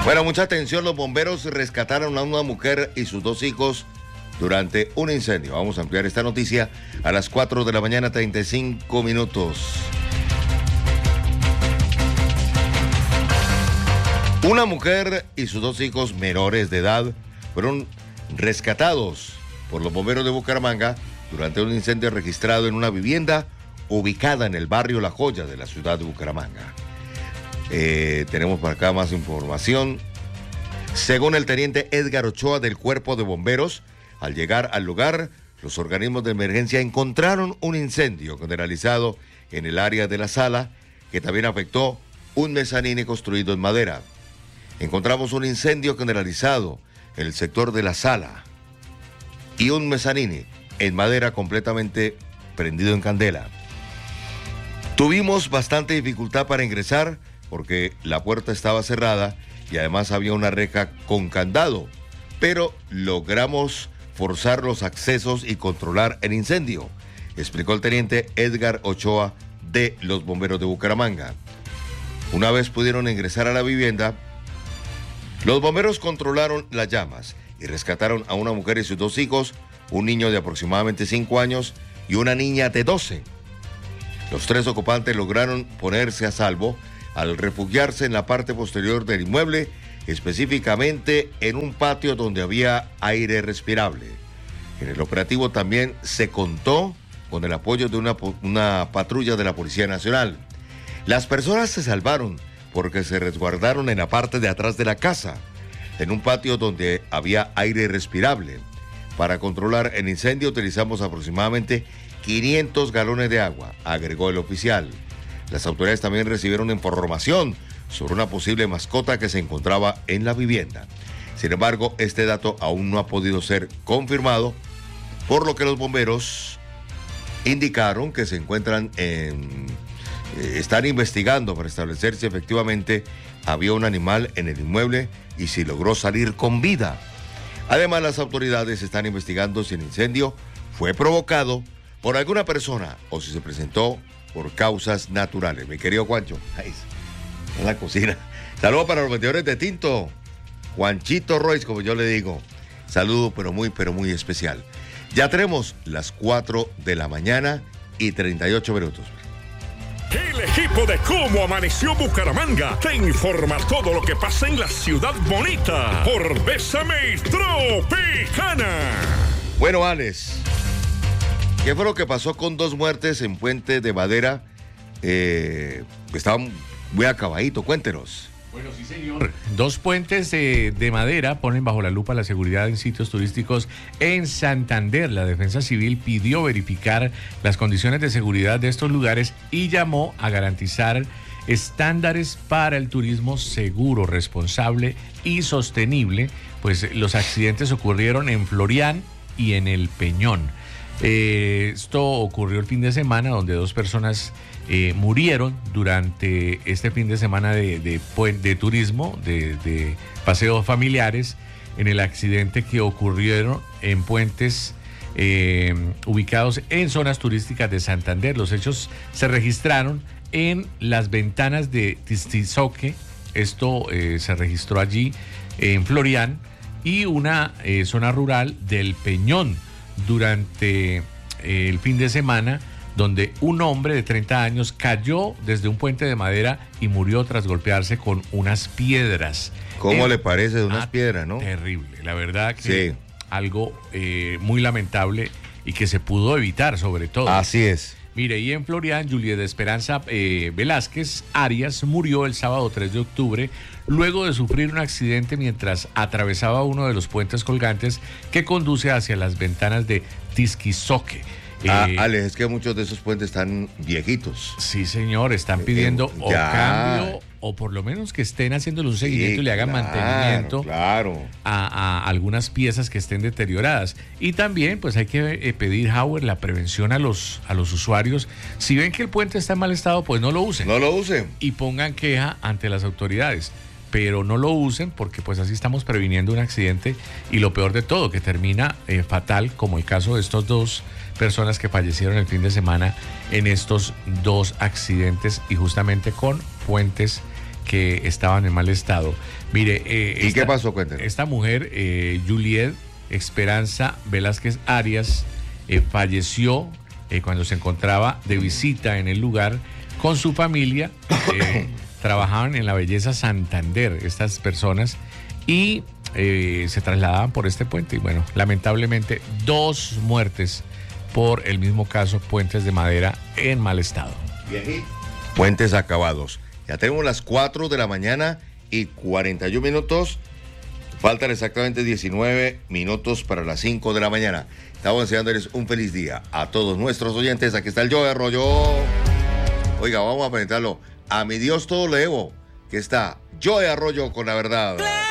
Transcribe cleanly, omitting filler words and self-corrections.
Bueno, mucha atención, los bomberos rescataron a una mujer y sus 2 hijos durante un incendio. Vamos a ampliar esta noticia a las 4 de la mañana, 35 minutos. Una mujer y sus 2 hijos menores de edad fueron rescatados por los bomberos de Bucaramanga durante un incendio registrado en una vivienda ubicada en el barrio La Joya de la ciudad de Bucaramanga. Tenemos por acá más información. Según el teniente Edgar Ochoa del Cuerpo de Bomberos, al llegar al lugar, los organismos de emergencia encontraron un incendio generalizado en el área de la sala, que también afectó un mezanine construido en madera. Encontramos un incendio generalizado en el sector de la sala y un mezanine en madera completamente prendido en candela. Tuvimos bastante dificultad para ingresar porque la puerta estaba cerrada y además había una reja con candado, pero logramos forzar los accesos y controlar el incendio, explicó el teniente Edgar Ochoa de los bomberos de Bucaramanga. Una vez pudieron ingresar a la vivienda, los bomberos controlaron las llamas y rescataron a una mujer y sus 2 hijos, un niño de aproximadamente 5 años y una niña de 12. Los 3 ocupantes lograron ponerse a salvo al refugiarse en la parte posterior del inmueble, específicamente en un patio donde había aire respirable. En el operativo también se contó con el apoyo de una patrulla de la Policía Nacional. Las personas se salvaron porque se resguardaron en la parte de atrás de la casa, en un patio donde había aire respirable. Para controlar el incendio utilizamos aproximadamente 500 galones de agua, agregó el oficial. Las autoridades también recibieron información sobre una posible mascota que se encontraba en la vivienda. Sin embargo, este dato aún no ha podido ser confirmado, por lo que los bomberos indicaron que están investigando para establecer si efectivamente había un animal en el inmueble y si logró salir con vida. Además, las autoridades están investigando si el incendio fue provocado por alguna persona o si se presentó por causas naturales. Mi querido Juancho, ahí en la cocina. Saludos para los vendedores de tinto. Juanchito Royce, como yo le digo. Saludo, pero muy especial. Ya tenemos las 4 de la mañana y 38 minutos. El equipo de Cómo Amaneció Bucaramanga te informa todo lo que pasa en la ciudad bonita por Bésame Tropicana. Bueno, Alex, ¿qué fue lo que pasó con 2 muertes en puente de madera? Estaban muy acabaditos, cuéntenos. Bueno, sí, señor. 2 puentes de madera ponen bajo la lupa la seguridad en sitios turísticos en Santander. La Defensa Civil pidió verificar las condiciones de seguridad de estos lugares y llamó a garantizar estándares para el turismo seguro, responsable y sostenible, pues los accidentes ocurrieron en Florian y en El Peñón. Esto ocurrió el fin de semana, donde 2 personas murieron durante este fin de semana de turismo, de paseos familiares, en el accidente que ocurrieron en puentes ubicados en zonas turísticas de Santander. Los hechos se registraron en las ventanas de Tistizoque, esto se registró allí en Florian, y una zona rural del Peñón durante el fin de semana, donde un hombre de 30 años cayó desde un puente de madera y murió tras golpearse con unas piedras. ¿Cómo le parece de unas piedras, no? Terrible, la verdad que sí. Algo muy lamentable y que se pudo evitar, sobre todo. Así es. Mire, y en Florian, Juliet de Esperanza Velázquez Arias murió el sábado 3 de octubre luego de sufrir un accidente mientras atravesaba uno de los puentes colgantes que conduce hacia las ventanas de Tisquizoque. Alex, es que muchos de esos puentes están viejitos. Sí, señor, están pidiendo o cambio o por lo menos que estén haciéndole un seguimiento y le hagan mantenimiento a algunas piezas que estén deterioradas. Y también pues hay que pedir, Howard, la prevención a los usuarios. Si ven que el puente está en mal estado, pues no lo usen. No lo usen. Y pongan queja ante las autoridades. Pero no lo usen porque pues así estamos previniendo un accidente y lo peor de todo, que termina fatal, como el caso de estos 2 personas que fallecieron el fin de semana en estos 2 accidentes y justamente con puentes que estaban en mal estado. Mire, ¿Y qué pasó? Cuéntenos. Esta mujer, Juliet Esperanza Velázquez Arias, falleció cuando se encontraba de visita en el lugar con su familia. Trabajaban en la Belleza Santander estas personas y se trasladaban por este puente. Y bueno, lamentablemente 2 muertes por el mismo caso, puentes de madera en mal estado. Puentes acabados. Ya tenemos las 4 de la mañana y 41 minutos. Faltan exactamente 19 minutos para las 5 de la mañana. Estamos deseándoles un feliz día a todos nuestros oyentes. Aquí está el Joe Arroyo. Oiga, vamos a presentarlo. A mi Dios todo le debo, que está Joe Arroyo con la verdad.